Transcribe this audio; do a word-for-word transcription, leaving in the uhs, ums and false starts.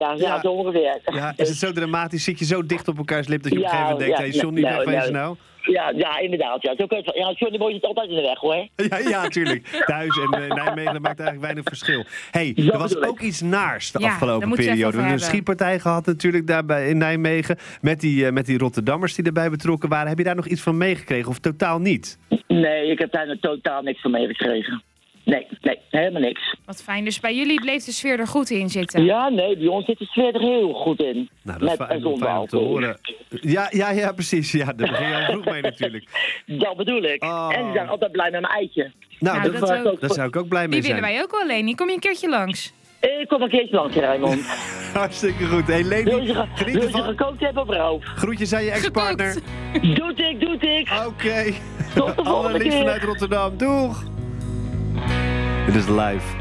Ja, ja, zo ongeveer. Ja, is het zo dramatisch? Zit je zo dicht op elkaars lip dat je op een Ja, gegeven moment denkt... ja, Hé, Johnny, nou, weg van nou, je nou? Ja, ja, inderdaad. Ja, zo kun je het, ja, Johnny Boy zit altijd in de weg, hoor. Ja, ja, tuurlijk. Thuis en uh, Nijmegen, dat maakt eigenlijk weinig verschil. Hey, Ja, er was bedoel ik. ook iets naars de Ja, daar afgelopen moet je even periode. We over hebben een hebben. schietpartij gehad natuurlijk daar bij, in Nijmegen. Met die, uh, met die Rotterdammers die erbij betrokken waren. Heb je daar nog iets van meegekregen of totaal niet? Nee, ik heb daar nog totaal niks van meegekregen. Nee, nee, helemaal niks. Wat fijn. Dus bij jullie bleef de sfeer er goed in zitten. Ja, nee, bij ons zit de sfeer er heel goed in. Nou, dat is Met fijn, en zonder fijn om te alcohol. horen. Ja, ja, ja, precies. Ja, daar begin je al vroeg mee natuurlijk. Dat bedoel ik. Oh. En ze zijn altijd blij met mijn eitje. Nou, Nou, dat, dat was ook. daar zou ik ook blij mee Die zijn. willen wij ook wel, Leni. Kom je een keertje langs? Ik kom een keertje langs, Raymond. Hartstikke goed. Hey, Wil Leni, je, ge- geniet wil je ervan. gekookt hebben of rauw? Groetjes aan je ex-partner. Gekookt. Doet ik, doet ik. Oké. Tot de volgende Allerliefst keer. vanuit Rotterdam. Doeg. Dit is live.